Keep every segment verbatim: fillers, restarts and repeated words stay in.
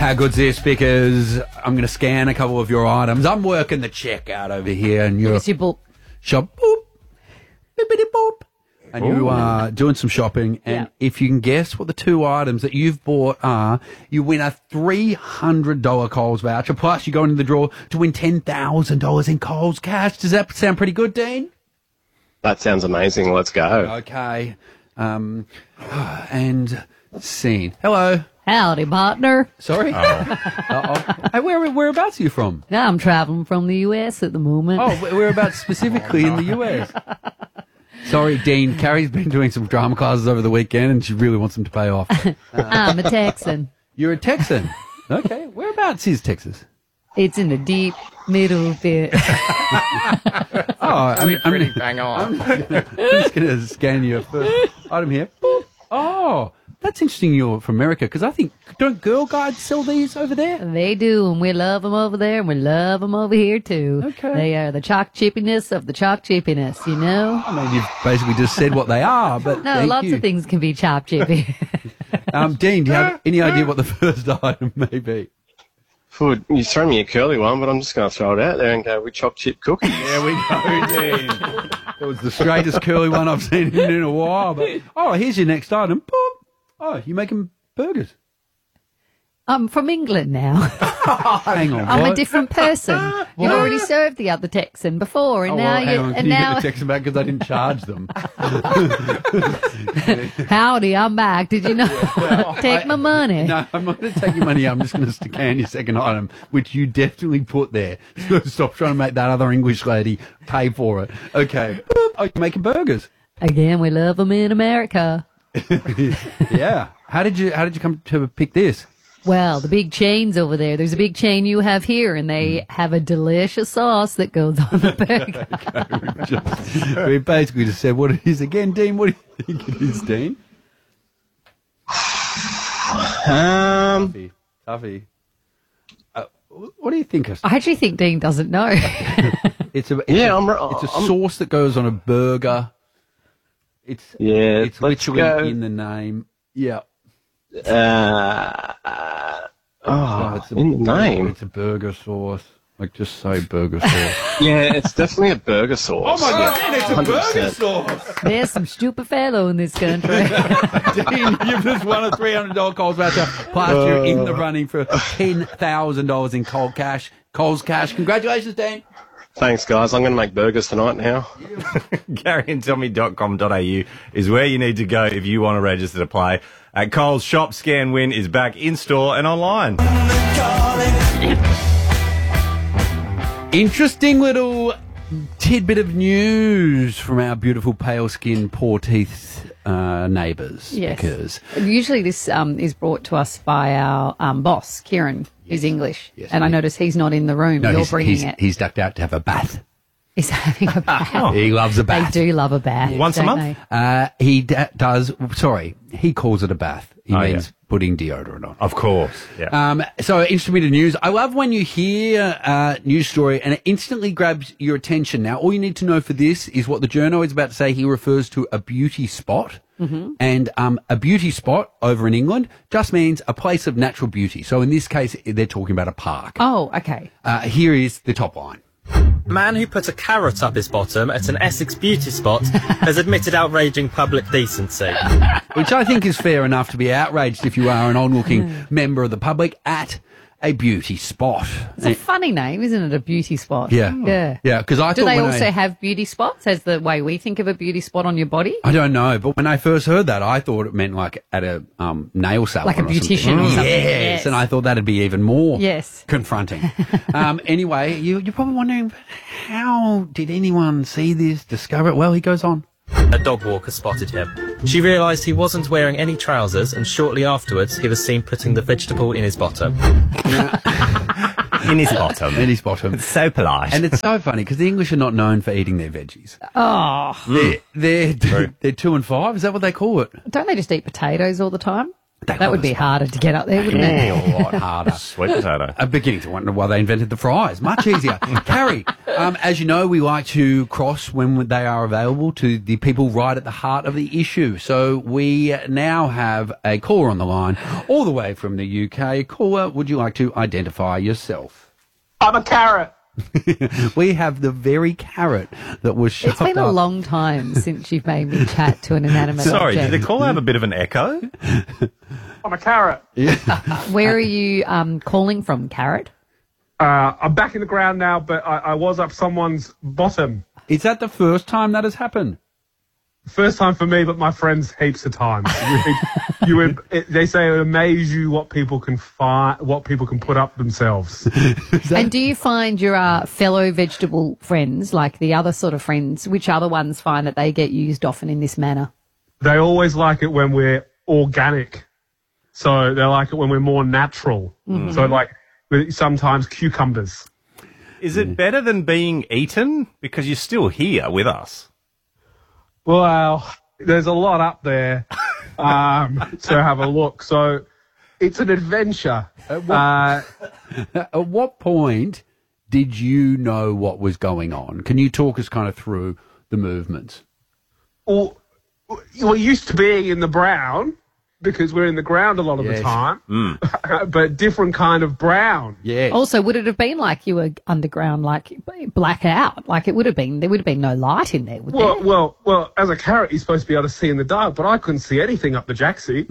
How good's this? Because I'm going to scan a couple of your items. I'm working the checkout over here, and you're Yes, you boop. shop boop, bippity boop, and you are doing some shopping. And Yeah. if you can guess what the two items that you've bought are, you win a three hundred dollars Coles voucher. Plus, you go into the draw to win ten thousand dollars in Coles cash. Does that sound pretty good, Dean? That sounds amazing. Let's go. Okay. Um, and scene. Hello. Howdy, partner. Sorry. Uh-oh. Hey, where whereabouts are you from? I'm traveling from the U S at the moment. Oh, wh- whereabouts specifically in the U S? Sorry, Dean. Carrie's been doing some drama classes over the weekend, and she really wants them to pay off. I'm a Texan. You're a Texan. Okay. Whereabouts is Texas? It's in the deep middle bit. Oh, I mean, I'm, Pretty bang on. I'm just going to scan your first item here. Boop. Oh, that's interesting. You're from America, because I think don't Girl Guides sell these over there? They do, and we love them over there, and we love them over here, too. Okay. They are the chalk chippiness of the chalk chippiness, you know? I mean, you've basically just said what they are, but No, thank lots you. of things can be chalk chippy. Um, Dean, do you have any idea what the first item may be? Food. You throw me a curly one, but I'm just going to throw it out there and go with choc chip cookies. There we go, Dean. It was the straightest curly one I've seen in, in a while. But oh, here's your next item. Boop. Oh, you're making burgers. I'm from England now. Hang on, I'm what? a different person. You've already served the other Texan before, and Oh, now well, hang you on. Can and you now get the text back because I didn't charge them? howdy, I'm back. Did you know? Take my money. No, I'm not going to take your money. I'm just going to scan your second item, which you definitely put there. So stop trying to make that other English lady pay for it. Okay. Boop. Oh, you're making burgers. Again, we love them in America. Yeah. How did you How did you come to pick this? Well, the big chains over there. There's a big chain you have here, and they Hmm. have a delicious sauce that goes on the burger. We basically just said what it is again, Dean. What do you think it is, Dean? Um, Tuffy. Tuffy. Uh, what do you think? Of, I actually think Dean doesn't know. it's a it's Yeah, a, I'm- it's a I'm- sauce that goes on a burger. It's yeah, it's let's literally go. in the name. Yeah. Uh, uh, oh, it's a, in the name. It's a burger sauce. Like, just say burger sauce. Yeah, it's definitely a burger sauce. Oh, my God, Dean, it's a one hundred burger percent. sauce. There's some stupid fellow in this country. Dean, you've just won a three hundred dollars Coles voucher. Plus, you're in the running for ten thousand dollars in Coles cash. Coles cash. Congratulations, Dean. Thanks, guys. I'm going to make burgers tonight now. Gary and Tommy dot com dot a u is where you need to go if you want to register to play. At Coles, Shop, Scan, Win is back in store and online. Interesting little tidbit of news from our beautiful pale skin, poor teeth uh, neighbours. Yes. Because Usually this um, is brought to us by our um, boss, Kieran, who's English. Yes, and I he- notice he's not in the room. no, You're he's, bringing he's, it. he's ducked out to have a bath. He's having a bath. He loves a They bath. do love a bath. Once a don't month? they? Uh, he d- does, sorry, he calls it a bath. He Oh, means yeah. putting deodorant on. Of course. Yeah. Um, so, interesting bit of news. I love when you hear a news story and it instantly grabs your attention. Now, all you need to know for this is what the journo is about to say. He refers to a beauty spot. Mm-hmm. And um, a beauty spot over in England just means a place of natural beauty. So, in this case, they're talking about a park. Oh, okay. Uh, here is the top line. Man who put a carrot up his bottom at an Essex beauty spot has admitted outraging public decency. Which I think is fair enough to be outraged if you are an on-looking member of the public at a beauty spot. It's a funny name, isn't it? A beauty spot. Yeah. Yeah. Yeah, because I Do thought they when also I, have beauty spots as the way we think of a beauty spot on your body? I don't know, but when I first heard that, I thought it meant like at a um, nail salon. Like a or something. beautician or something, Yes. yes. And I thought that'd be even more Yes. confronting. um, anyway, you, you're probably wondering, how did anyone see this, discover it? Well, he goes on. A dog walker spotted him. She realised he wasn't wearing any trousers, and shortly afterwards he was seen putting the vegetable in his bottom. in his bottom. In his bottom. It's so polite. And it's so funny because the English are not known for eating their veggies. Oh, They're, they're, they're two and five. Is that what they call it? don't they just eat potatoes all the time? They That love would a be spicy- harder to get up there, wouldn't it? a lot harder. Sweet potato. I'm beginning to wonder why they invented the fries. Much easier. Carrie, um, as you know, we like to cross when they are available to the people right at the heart of the issue. So we now have a caller on the line all the way from the U K. Caller, would you like to identify yourself? I'm a carrot. We have the very carrot that was shoved It's been a up. long time since you've made me chat to an inanimate Sorry, object. did the caller have a bit of an echo? I'm a carrot. Where are you um, calling from, Carrot? Uh, I'm back in the ground now, but I, I was up someone's bottom. Is that the first time that has happened? First time for me, but my friends heaps of times. you, you would, it, they say it would amaze you what people can find, what people can put up themselves. And do you find your uh, fellow vegetable friends, like the other sort of friends, which other ones find that they get used often in this manner? They always like it when we're organic. So they like it when we're more natural. So like with sometimes cucumbers. Is it better than being eaten? Because you're still here with us. Well, there's a lot up there um, to have a look. So it's an adventure. Uh, At what point did you know what was going on? Can you talk us kind of through the movements? well, we're used to being in the brown because we're in the ground a lot of Yes. the time, but different kind of brown. Yeah. Also, would it have been like you were underground, like black out? Like it would have been, there would have been no light in there, would Well, there? well, well. As a carrot, you're supposed to be able to see in the dark, but I couldn't see anything up the jacksie.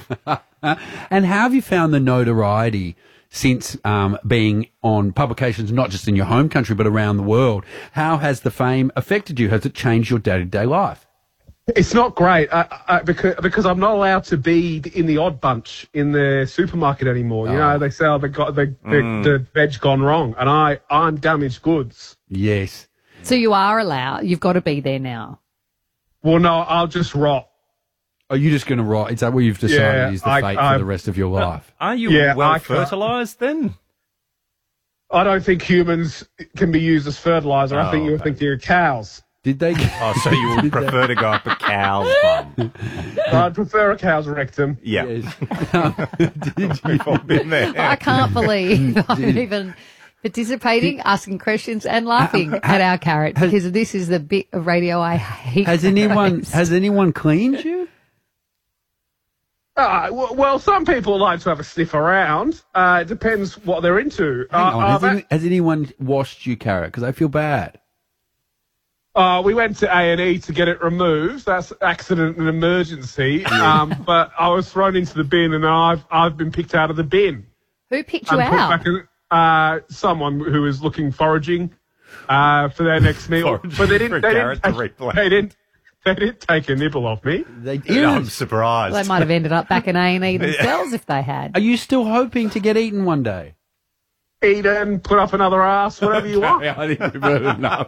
And how have you found the notoriety since um, being on publications, not just in your home country, but around the world? How has the fame affected you? Has it changed your day-to-day life? It's not great uh, uh, because because I'm not allowed to be in the odd bunch in the supermarket anymore. You know, they sell the got the, the, the veg gone wrong, and I I'm damaged goods. Yes. So you are allowed, you've got to be there now. Well, no, I'll just rot. Are you just going to write? Is that what you've decided Yeah, is the I- fate I- for the rest of your life? Are you Yeah, well I can't- fertilised then? I don't think humans can be used as fertilizer. I Oh, think you okay. think you're cows. Did they? Oh, so you would prefer to go up a cow's bum? I'd prefer a cow's rectum. Yeah. Yes. We've all been there. I can't believe I'm even participating, asking questions and laughing at our carrot because this is the bit of radio I hate. Has the anyone most. has anyone cleaned you? Uh, w- well, some people like to have a sniff around. Uh, it depends what they're into. Hang uh, on. uh, Has, that- any, has anyone washed you, Carrot? Because I feel bad. Uh, we went to A and E to get it removed. That's accident and emergency. Um, but I was thrown into the bin, and I've I've been picked out of the bin. Who picked you and put out? back in, uh, someone who was looking foraging uh, for their next meal. Foraging but they for a didn't. They carrot didn't, to take, replace. they didn't. They didn't take a nibble off me. They did. Yeah, I'm surprised. They might have ended up back in A and E themselves if they had. Are you still hoping to get eaten one day? Eat and put up another ass, whatever you want. I think we've heard enough.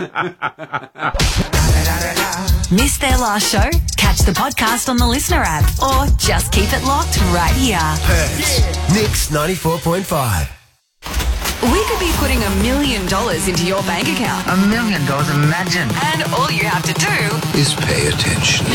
Missed their last show? Catch the podcast on the Listener app or just keep it locked right here. Perth. Mix ninety-four point five. We could be putting a million dollars into your bank account. A million dollars, imagine. And all you have to do Is pay attention.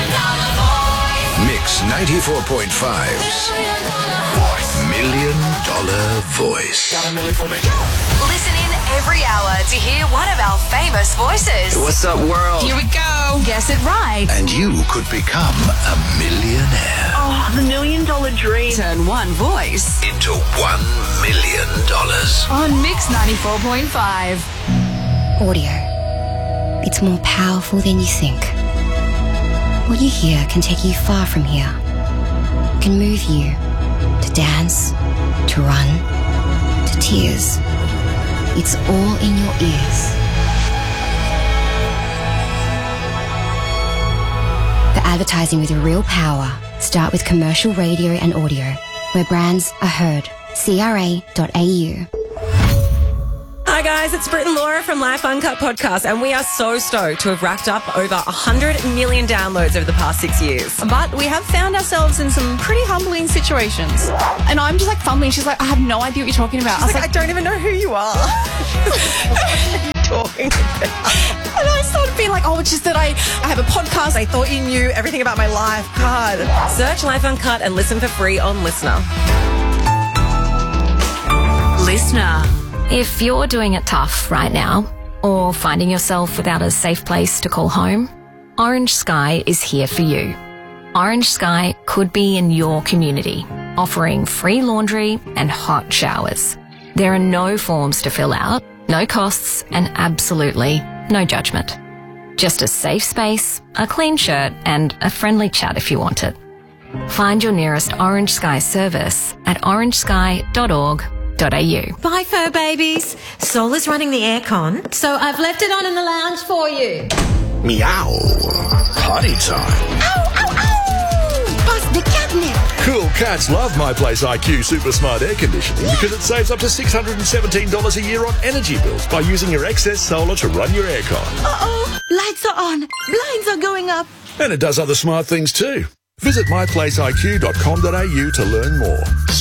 Mix ninety-four point five's Million Dollar Voice. listen in every hour to hear one of our famous voices. What's up, world? Here we go. Guess it right. And you could become a millionaire. Oh, the million dollar dream. Turn one voice Into one million dollars. on Mix ninety-four point five. Audio. It's more powerful than you think. What you hear can take you far from here. Can move you to dance, to run, to tears. It's all in your ears. For advertising with real power, start with commercial radio and audio, where brands are heard. C R A dot A U. Hi guys, it's Britt and Laura from Life Uncut Podcast, and we are so stoked to have racked up over one hundred million downloads over the past six years. But we have found ourselves in some pretty humbling situations. And I'm just like fumbling. She's like, I have no idea what you're talking about. She's I was like, like, I don't even know who you are. Talking about. And I started being like, oh, it's just that I, I have a podcast. I thought you knew everything about my life. God. Search Life Uncut and listen for free on Listener. Listener. If you're doing it tough right now, or finding yourself without a safe place to call home, Orange Sky is here for you. Orange Sky could be in your community, offering free laundry and hot showers. There are no forms to fill out, no costs, and absolutely no judgment. Just a safe space, a clean shirt, and a friendly chat if you want it. Find your nearest Orange Sky service at orange sky dot org dot a u. Bye, fur babies. Sol is running the aircon, so I've left it on in the lounge for you. Meow. Party time. Ow, ow, ow! Bust the catnip. Cool cats love My Place I Q Super Smart Air Conditioning because it saves up to six hundred seventeen dollars a year on energy bills by using your excess solar to run your aircon. Uh-oh, lights are on, blinds are going up. And it does other smart things too. Visit my place I Q dot com dot a u to learn more.